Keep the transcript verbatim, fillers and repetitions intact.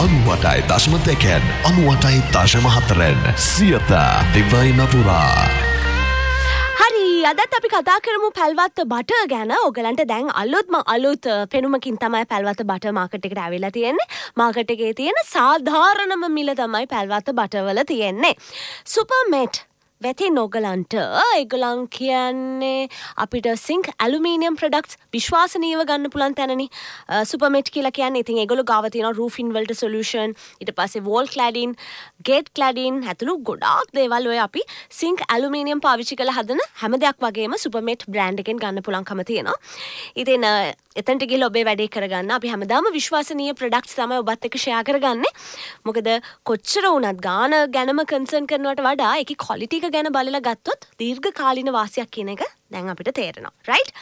අනුවටයි දශම දෙකෙන් අනුවටයි දශම හතරෙන් සියත දිවයින පුරා. හරි අදත් අපි කතා කරමු පැල්වත්ත බටර් ගැන. ඔයගලන්ට දැන් අලුත්ම අලුත් පෙනුමකින් තමයි පැල්වත්ත බටර් මාකට් එකට ඇවිල්ලා තියෙන්නේ. මාකට් එකේ තියෙන සාධාරණම මිල තමයි පැල්වත්ත බටර් වල තියෙන්නේ. සුපර්මෙට් වෙතින් ඔයගලන්ට ඒගොල්ලන් කියන්නේ අපිට සිංක් ඇලුමිනියම් ප්‍රොඩක්ට්ස් විශ්වාසනීයව ගන්න පුළුවන් තැනනේ. සුපර්මෙට් කියලා කියන්නේ ඉතින් ඒගොල්ලෝ ගාව තියෙන රූෆින් වලට සොලියුෂන්, ඊට පස්සේ වෝල් ක්ලැඩින්, ගේට් ක්ලැඩින් ඇතුළු ගොඩාක් දේවල් ඔය අපි සිංක් ඇලුමිනියම් පාවිච්චි කරලා හදන හැම දෙයක් වගේම සුපර්මෙට් බ්‍රෑන්ඩ් එකෙන් ගන්න පුළුවන්කම තියෙනවා. ඉතින් එතනට ගිහලා ඔබේ වැඩේ කරගන්න. අපි හැමදාම විශ්වාසනීය ප්‍රොඩක්ට්ස් තමයි ඔබත් එක්ක ෂෙයා කරගන්නේ. මොකද කොච්චර වුණත් ගාන ගැනම කන්සර්න් කරනවට වඩා ඒකේ ක්වොලිටි එක ගැන බලලා ගත්තොත් දීර්ඝ කාලින වාසියක් කියන එක දැන් අපිට තේරෙනවා. රයිට්?